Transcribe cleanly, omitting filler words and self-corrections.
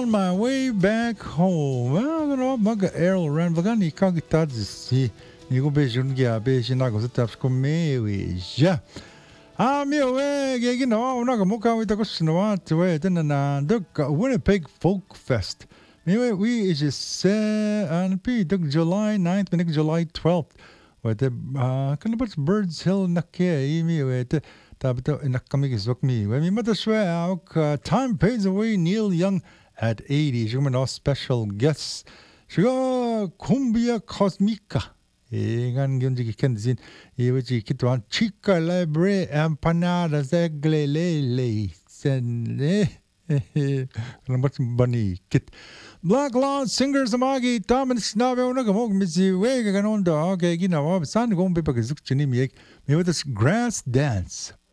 on my way back home. Ano mag-airl ran vagan ikagitad si nigo bejun gya bejin nago sa taps ko mewi ja. Meu gegi no naga muka ita ko sinawa tuwe na dog Winnipeg Folk Fest. Mewe we is an pi dog July 9th minik July 12th. Wate kana bats Birds Hill nakke mewe te Tabito inakamigis me. When we mother swear time pays away Neil Young at 80. Shumano special guests. Shiga Cumbia Cosmica. Egan Gunji Kenzin. Ewichi Kituan Chica Libre Empanadas Eglele. Send much bunny kit. Black Lawn Singers Amagi, Tom Snave Nagamog, Missy Wagan on dog, Gina, San Gombe Pagazuk Chinimiak, me with this grass dance.